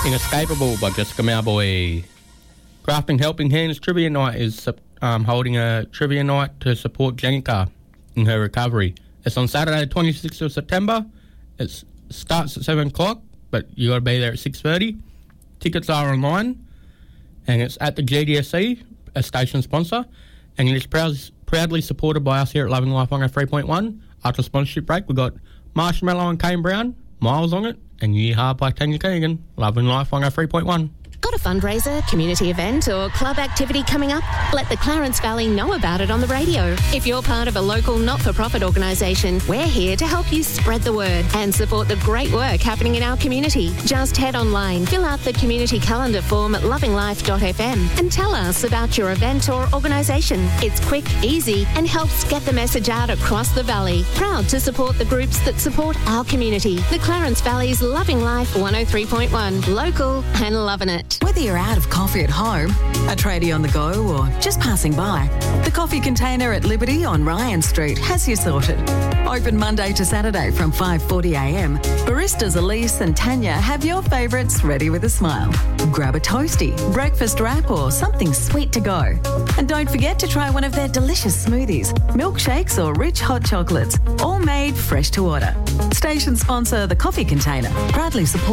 Nothing Escapable by Jessica Mauboy. Grafting Helping Hands Trivia Night is holding a trivia night to support Jenica in her recovery. It's on Saturday, 26th of September. It starts at 7 o'clock, but you got to be there at 6:30. Tickets are online, and it's at the GDSC, a station sponsor, and it is proudly supported by us here at Loving Life on 3.1. After sponsorship break, we've got Marshmallow and Kane Brown, Miles on it, and Yeehaw by Tanya Keegan. Loving Life on 3.1. Got a fundraiser, community event or club activity coming up? Let the Clarence Valley know about it on the radio. If you're part of a local not-for-profit organisation, we're here to help you spread the word and support the great work happening in our community. Just head online, fill out the community calendar form at lovinglife.fm and tell us about your event or organisation. It's quick, easy and helps get the message out across the valley. Proud to support the groups that support our community. The Clarence Valley's Loving Life 103.1. Local and loving it. Whether you're out of coffee at home, a tradie on the go or just passing by, the Coffee Container at Liberty on Ryan Street has you sorted. Open Monday to Saturday from 5:40am. Baristas Elise and Tanya have your favourites ready with a smile. Grab a toasty, breakfast wrap or something sweet to go. And don't forget to try one of their delicious smoothies, milkshakes or rich hot chocolates, all made fresh to order. Station sponsor The Coffee Container, proudly support